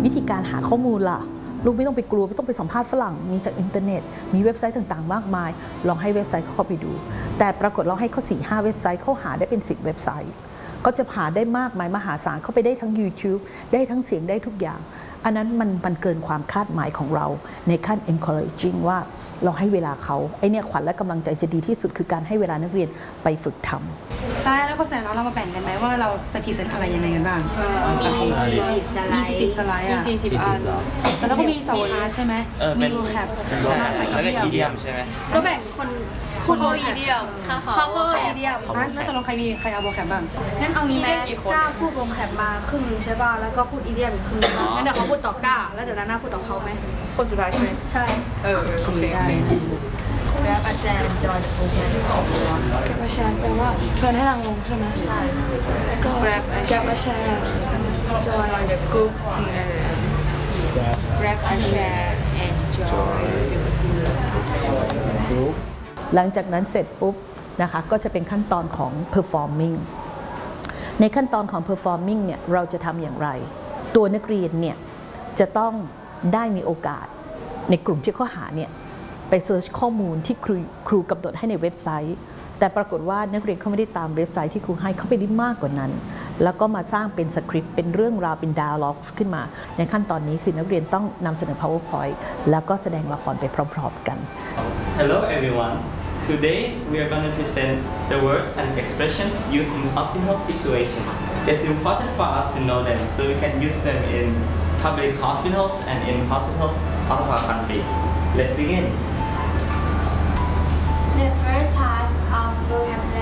วิธีการหาข้อมูลล่ะลูกไม่ต้องไปกลัวไม่ต้องไปสัมภาษณ์ฝรั่งมีจากอินเทอร์เน็ตมีเว็บไซต์ต่างๆมากมายลองให้เว็บไซต์เข้าไปดูแต่ปรากฏเราให้เขา4-5 เว็บไซต์เขาหาได้เป็น10 เว็บไซต์เขาจะหาได้มากมายมหาศาลเข้าไปได้ทั้ง YouTube ได้ทั้งเสียงได้ทุกอย่างอันนั้นมันเกินความคาดหมายของเราในขั้น encouraging ว่าเราให้เวลาเขาไอเนี่ยขวัญและกำลังใจจะดีที่สุดคือการให้เวลานักเรียนไปฝึกทำใช่แล้วก็เสร็จแล้วเรามาแบ่งกันไหมว่าเราจะพรีเซนต์อะไรยังไงกันบ้างมี40 สไลด์มี40 สไลด์มี40 อันแล้วก็มี2 อาร์ตใช่ไหมมีโวแคปแล้วก็อีเดียมใช่ไหมก็แบ่งคนเขาอีเดียมเขาก็อีเดียมนั่นตกลงใครเอาโวแคปบ้างงั้นเอางี้ไหมก้าพูดวงแคปมาครึ่งนึงใช่ป่ะแล้วก็พูดอีเดียมอีกครึ่งนึงงั้นเดี๋ยวเขาพูดต่อก้าแล้วเดี๋ยวนาพูดต่อเขาไหมคนสุดท้ายใช่ไหมใช่โอเคได้แรปอาแจนจอยโอเคแรปอาแจนแปลว่าเชิญให้นางลงใช่ไหมใช่ก็แรปอาแจนจอยกรุ๊ปแรปอาแจนแอนจอยหลังจากนั้นเสร็จปุ๊บนะคะก็จะเป็นขั้นตอนของ performing ในขั้นตอนของ performing เนี่ยเราจะทำอย่างไรตัวนักเรียนเนี่ยจะต้องได้มีโอกาสในกลุ่มที่เขาหาเนี่ยไปเซิร์ชข้อมูลที่ครูกำหนดให้ในเว็บไซต์แต่ปรากฏว่านักเรียนเขาไม่ได้ตามเว็บไซต์ที่ครูให้เขาไปได้มากกว่านั้นแล้วก็มาสร้างเป็นสคริปต์เป็นเรื่องราวเป็น dialogues ขึ้นมาในขั้นตอนนี้คือนักเรียนต้องนำเสนอ PowerPoint แล้วก็แสดงละครไปพร้อมๆกัน Hello everyone. Today we are going to present the words and expressions used in hospital situations. It's important for us to know them so we can use them in public hospitals and in hospitals out of our country. Let's begin. The first part of vocabulary